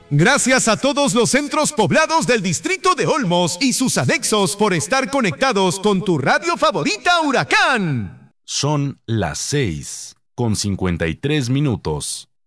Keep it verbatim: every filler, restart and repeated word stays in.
Gracias a todos los centros poblados del distrito de Olmos y sus anexos por estar conectados con tu radio favorita Huracán. Son las seis con cincuenta y tres minutos.